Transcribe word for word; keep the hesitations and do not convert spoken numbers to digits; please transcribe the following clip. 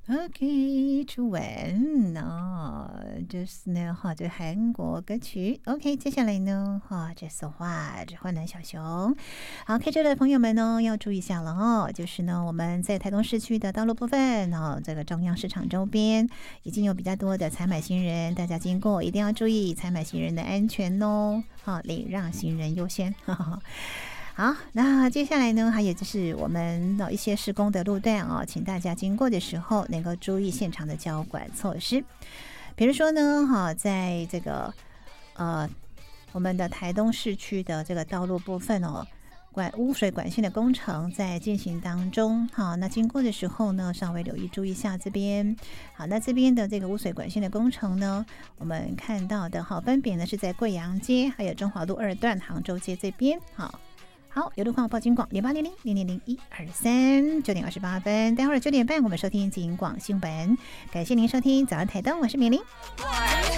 OK， 初吻哦，就是呢哈，这韩国歌曲。OK， 接下来呢哈，这说话这幻蓝小熊。好，开车的朋友们呢要注意一下了哦，就是呢我们在台东市区的道路部分哦，这个中央市场周边已经有比较多的采买行人，大家经过一定要注意采买行人的安全哦，好，礼让行人优先。呵呵好，那接下来呢，还有就是我们的一些施工的路段哦，请大家经过的时候能够注意现场的交管措施。比如说呢，哈，在这个呃我们的台东市区的这个道路部分哦，管污水管线的工程在进行当中，好，那经过的时候呢，稍微留意注意一下这边。好，那这边的这个污水管线的工程呢，我们看到的好分别呢是在贵阳街，还有中华路二段杭州街这边，好。好，有路况报警广零八零零零零零一二三，九点二十八分，待会儿九点半我们收听警广新闻，感谢您收听早安台东，我是美玲。